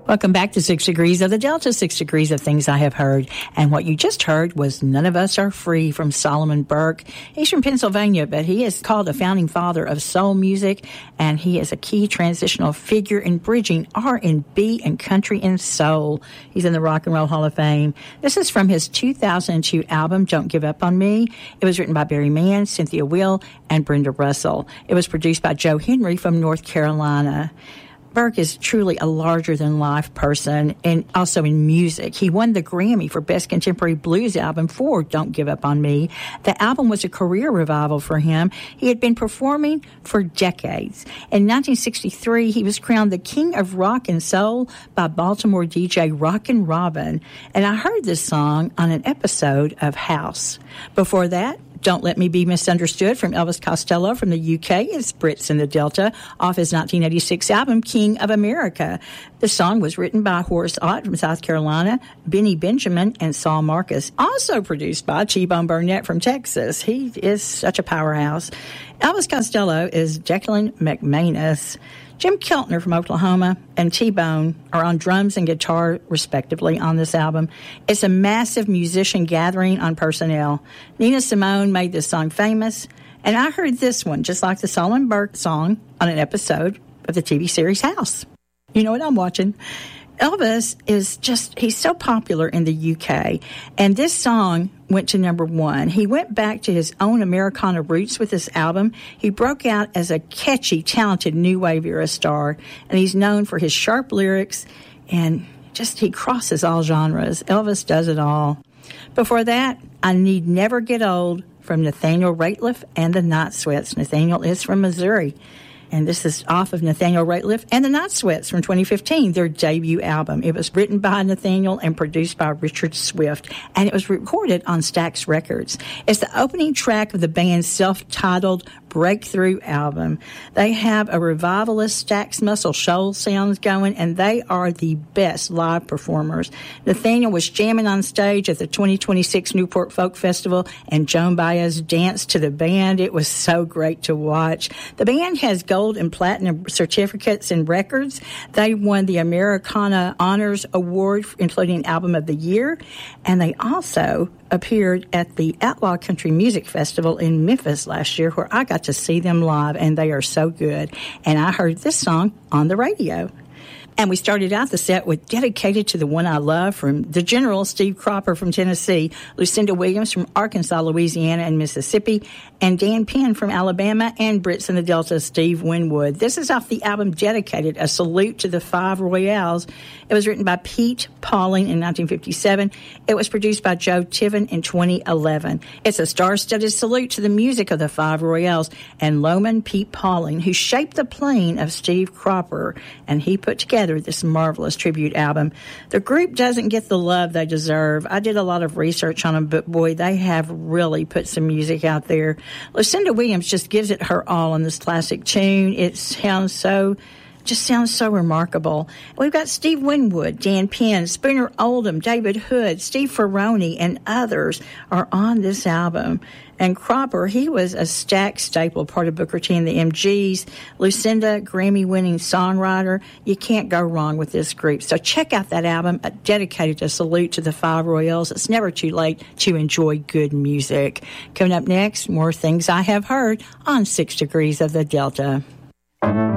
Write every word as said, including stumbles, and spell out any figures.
Welcome back to Six Degrees of the Delta, Six Degrees of Things I Have Heard. And what you just heard was None of Us Are Free from Solomon Burke. He's from Pennsylvania, but he is called a founding father of soul music, and he is a key transitional figure in bridging R and B and country and soul. He's in the Rock and Roll Hall of Fame. This is from his two thousand two album, Don't Give Up on Me. It was written by Barry Mann, Cynthia Will, and Brenda Russell. It was produced by Joe Henry from North Carolina. Burke is truly a larger-than-life person, and also in music. He won the Grammy for Best Contemporary Blues Album for Don't Give Up on Me. The album was a career revival for him. He had been performing for decades. In nineteen sixty-three, he was crowned the King of Rock and Soul by Baltimore D J Rockin' Robin, and I heard this song on an episode of House. Before that, Don't Let Me Be Misunderstood from Elvis Costello from the U K. It's Brits in the Delta off his nineteen eighty-six album, King of America. The song was written by Horace Ott from South Carolina, Benny Benjamin, and Saul Marcus. Also produced by T-Bone Burnett from Texas. He is such a powerhouse. Elvis Costello is Declan McManus. Jim Keltner from Oklahoma and T-Bone are on drums and guitar, respectively, on this album. It's a massive musician gathering on personnel. Nina Simone made this song famous, and I heard this one, just like the Solomon Burke song, on an episode of the T V series House. You know what I'm watching. Elvis is just, he's so popular in the U K, and this song went to number one. He went back to his own Americana roots with this album. He broke out as a catchy, talented new wave era star, and he's known for his sharp lyrics, and just he crosses all genres. Elvis does it all. Before that, I Need Never Get Old from Nathaniel Rateliff and the Night Sweats. Nathaniel is from Missouri. And this is off of Nathaniel Rateliff and the Night Sweats from twenty fifteen, their debut album. It was written by Nathaniel and produced by Richard Swift, and it was recorded on Stax Records. It's the opening track of the band's self-titled breakthrough album. They have a revivalist Stax Muscle Shoals sounds going, and they are the best live performers. Nathaniel was jamming on stage at the twenty twenty-six Newport Folk Festival, and Joan Baez danced to the band. It was so great to watch. The band has gold and platinum certificates and records. They won the Americana Honors Award, including Album of the Year, and they also appeared at the Outlaw Country Music Festival in Memphis last year, where I got to see them live, and they are so good. And I heard this song on the radio. And we started out the set with Dedicated to the One I Love from the General, Steve Cropper from Tennessee, Lucinda Williams from Arkansas, Louisiana, and Mississippi, and Dan Penn from Alabama, and Brits in the Delta, Steve Winwood. This is off the album Dedicated, A Salute to the Five Royales. It was written by Pete Pauling in nineteen fifty-seven. It was produced by Joe Tiven in twenty eleven. It's a star-studded salute to the music of the Five Royales and Loman Pete Pauling, who shaped the plane of Steve Cropper, and he put together this marvelous tribute album. The group doesn't get the love they deserve. I did a lot of research on them, but boy, they have really put some music out there. Lucinda Williams just gives it her all on this classic tune. It sounds so, just sounds so remarkable. We've got Steve Winwood, Dan Penn, Spooner Oldham, David Hood, Steve Ferroni, and others are on this album. And Cropper, he was a Stax staple, part of Booker T and the M Gs. Lucinda, Grammy-winning songwriter. You can't go wrong with this group. So check out that album, Dedicated, A Salute to the Five Royales. It's never too late to enjoy good music. Coming up next, more things I have heard on Six Degrees of the Delta.